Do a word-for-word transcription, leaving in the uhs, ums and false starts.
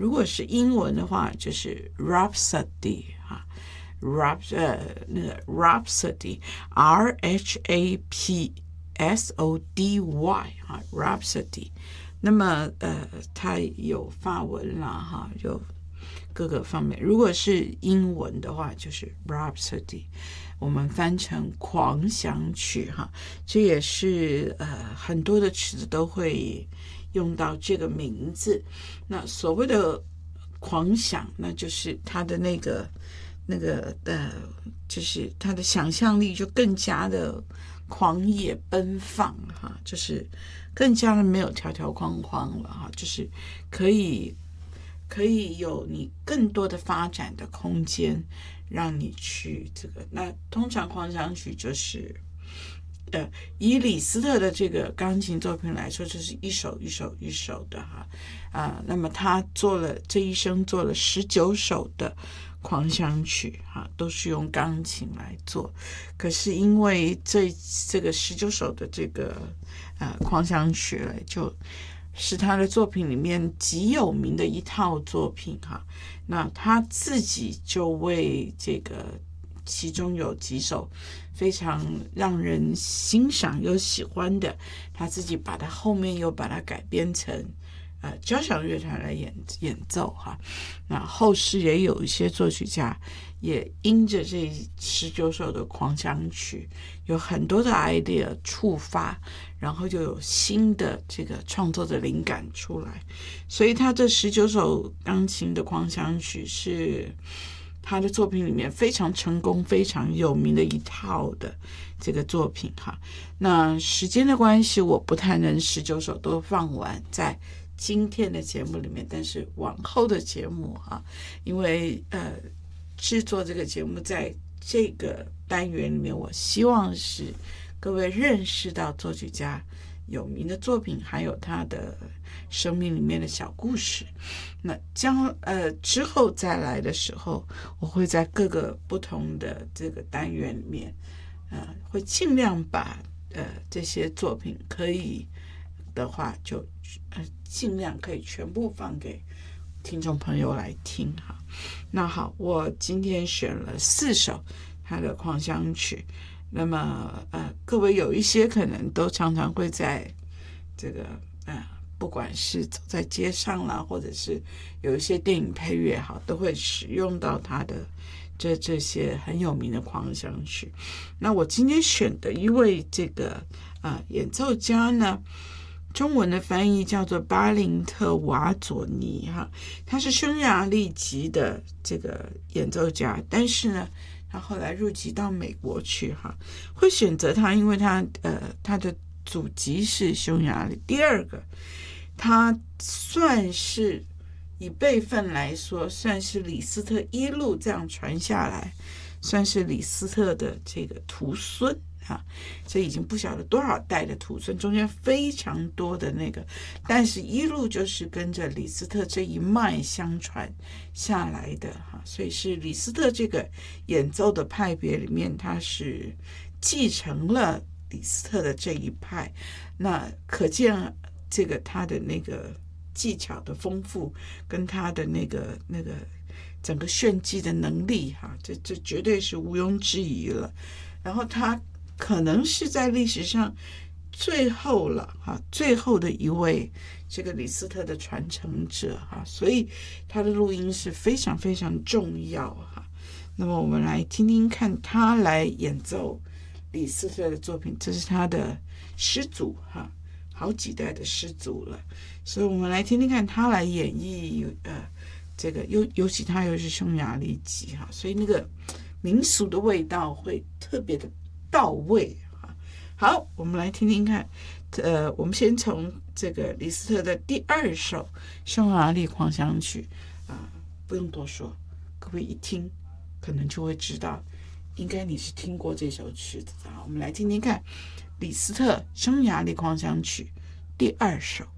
如果是英文的话，就是 Rhapsody 哈 ，Rap 呃那个 Rhapsody，R H A P S O D Y 哈 ，Rhapsody。那么呃，它有法文啦哈，有各个方面。如果是英文的话，就是 Rhapsody， 我们翻成狂想曲哈，这也是呃很多的曲子都会用到这个名字。那所谓的狂想，那就是他的那个那个呃，就是他的想象力就更加的狂野奔放哈，就是更加的没有条条框框了哈，就是可以可以有你更多的发展的空间，让你去这个。那通常狂想曲就是呃，以李斯特的这个钢琴作品来说，就是一首一首一首的哈啊、呃，那么他做了这一生做了十九首的狂想曲哈，都是用钢琴来做。可是因为这这个十九首的这个呃狂想曲了，就是他的作品里面极有名的一套作品哈。那他自己就为这个其中有几首非常让人欣赏又喜欢的，他自己把它后面又把它改编成呃交响乐团来演演奏哈。那后世也有一些作曲家也因着这十九首的狂想曲有很多的 idea 触发，然后就有新的这个创作的灵感出来。所以他这十九首钢琴的狂想曲是他的作品里面非常成功非常有名的一套的这个作品哈。那时间的关系，我不太能十九首都放完在今天的节目里面，但是往后的节目哈，因为呃制作这个节目在这个单元里面，我希望是各位认识到作曲家有名的作品，还有他的生命里面的小故事。那将呃之后再来的时候，我会在各个不同的这个单元里面，呃，会尽量把呃这些作品可以的话就呃尽量可以全部放给听众朋友来听哈。那好，我今天选了四首他的狂想曲。那么呃，各位有一些可能都常常会在这个呃，不管是走在街上啦，或者是有一些电影配乐哈，都会使用到他的这这些很有名的狂想曲。那我今天选的一位这个啊、呃、演奏家呢，中文的翻译叫做巴林特瓦佐尼哈，他是匈牙利籍的这个演奏家，但是呢他后来入籍到美国去哈。会选择他，因为他呃他的祖籍是匈牙利。第二个，他算是以辈分来说，算是李斯特一路这样传下来，算是李斯特的这个徒孙啊，这已经不晓得多少代的徒孙，中间非常多的那个，但是一路就是跟着李斯特这一脉相传下来的哈，所以是李斯特这个演奏的派别里面，他是继承了李斯特的这一派，那可见这个他的那个技巧的丰富，跟他的那个那个整个炫技的能力哈，这这绝对是毋庸置疑了。然后他可能是在历史上最后了哈，最后的一位这个李斯特的传承者哈，所以他的录音是非常非常重要哈。那么我们来听听看他来演奏李斯特的作品，这是他的师祖哈，好几代的师祖了，所以我们来听听看他来演绎呃这个尤尤其他又是匈牙利籍哈，所以那个民俗的味道会特别的到位哈。好，我们来听听看，呃，我们先从这个李斯特的第二首匈牙利狂想曲啊、呃，不用多说，各位一听可能就会知道，应该你是听过这首曲子的。我们来听听看李斯特匈牙利狂想曲第二首。